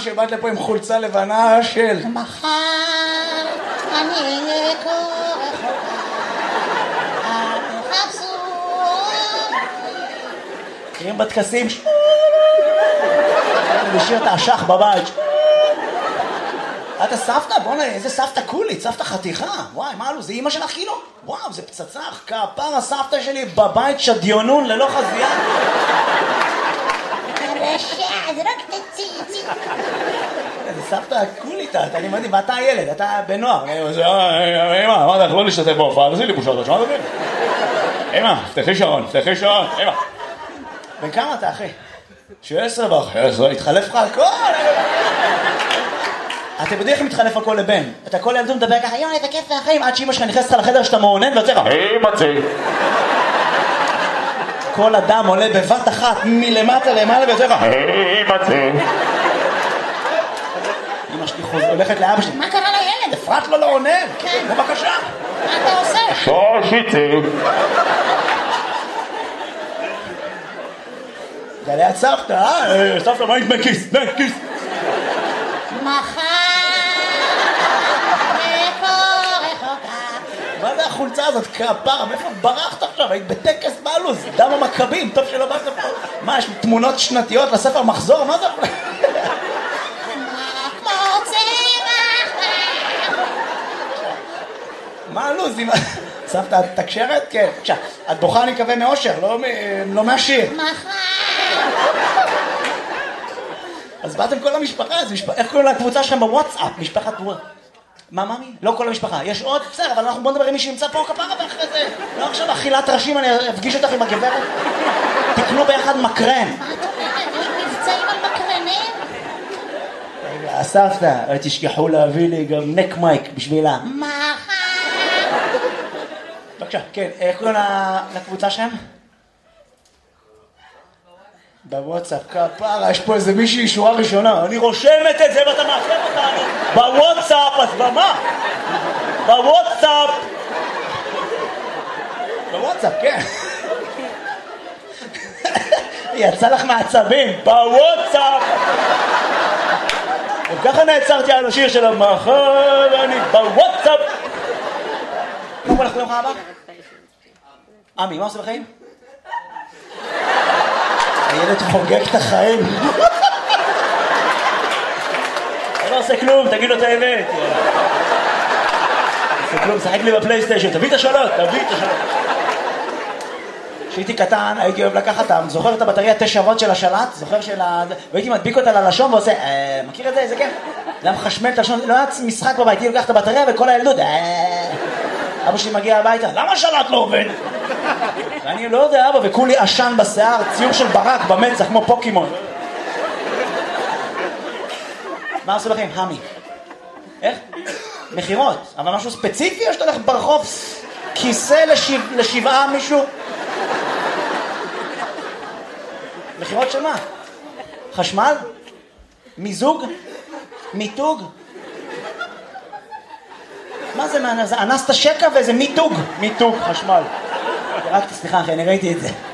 שבאת לפה עם חולצה לבנה של... מחר אני אהיה כה רחוקה, אל תחפשו מכירים בטקסים? לשיר את האשך בבית. אתה סבתא? בוא'נה, איזה סבתא קולית, סבתא חתיכה. וואי, מה אלו, זה אמא שלך כאילו? וואו, זה פצצה, כפר הסבתא שלי בבית שדיונון ללא חזייה. הרשע, זה רק תציצי. זה סבתא קולית, אני מדהים, ואתה הילד, אתה בנוער. אמא, אמרת לך לא להשתתף בהופעה, תעשי לי בושות, את שמה דברים? אמא, פתחי שעון, אמא. בן כמה אתה, אחי? 16 וחצי, התחלף לך הכל. אתם יודעים איך מתחלף הכל לבן? אתה כל ילדות מדבר ככה, יואי, זה כיף והחיים, עד שאמא שלך נכנסת לך לחדר שאתה מעונן ויוצא לך, מצי. כל אדם עולה בבת אחת מלמטה למעלה ויוצא לך, מצי. אמא שלי הולכת לאבא שלי, מה קרה לילד? אפרת לו לא עונן. כן. בבקשה. מה אתה עושה? שושיצי. זה ליד סבתא, סבתא, מה עם כיס? כיס. מחר מה זה החולצה הזאת? כפרה, מאיפה ברחת עכשיו? היית בטקס בעלוז, דם המכבים, טוב שלא באת פה. מה, יש תמונות שנתיות לספר מחזור? מה זה? מה הלוז? סבתא, את תקשרת? כן. בבקשה, את בוכה אני מקווה מאושר, לא מהשיר. אז באתם כל המשפחה, איך קוראים לקבוצה שלכם בוואטסאפ? משפחת וואט. מה, מאמי? לא כל המשפחה. יש עוד? בסדר, אבל אנחנו בוא נדבר עם מי שנמצא פה כפרה ואחרי זה. לא עכשיו אכילת ראשים, אני אפגיש אותך עם הגברת. תקנו ביחד מקרן. מה את אומרת? יש מבצעים על מקרנים? רגע, הסבתא, תשכחו להביא לי גם נק מייק בשבילה. מחר. בבקשה, כן, איך קוראים לקבוצה שלהם? בוואטסאפ, כפרה, יש פה איזה מישהי שורה ראשונה. אני רושמת את זה ואתה מאחר אותנו. בוואטסאפ, אז במה? בוואטסאפ, כן. יצא לך מעצבים, בוואטסאפ. וככה נעצרתי על השיר של המחר, אני בוואטסאפ. מה הולך ליום הבא? עמי, מה עושה בחיים? הילד חוגג את החיים. לא עושה כלום, תגיד לו את האמת. עושה כלום, שחק לי בפלייסטיישן, תביא את השאלות. כשהייתי קטן, הייתי אוהב לקחת, זוכר את הבטריה 9 וולט של השלט? זוכר והייתי מדביק אותה ללשון ועושה, מכיר את זה? איזה כן? זה היה מחשמל את הלשון, לא היה משחק בבית, הייתי לוקח את הבטריה וכל הילדות, אבא שלי מגיע הביתה, למה השלט לא עובד? ואני לא יודע, אבא, וכולי עשן בשיער, ציור של ברק במצח, כמו פוקימון. מה עשו לכם? המי. איך? מחירות. אבל משהו ספציפי, או שאתה הולך ברחוב כיסא לשבעה מישהו? מחירות של מה? חשמל? מיזוג? מיתוג? מה זה? זה אנסת שקע ואיזה מיתוג. מיתוג, חשמל. רק סליחה אחי, אני ראיתי את זה.